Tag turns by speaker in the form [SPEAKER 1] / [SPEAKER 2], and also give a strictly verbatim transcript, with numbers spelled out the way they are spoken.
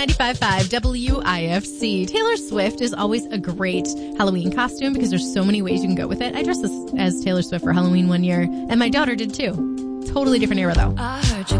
[SPEAKER 1] ninety-five point five W I F C. Taylor Swift is always a great Halloween costume because there's so many ways you can go with it. I dressed as, as Taylor Swift for Halloween one year, and my daughter did too. Totally different era, though.
[SPEAKER 2] I heard you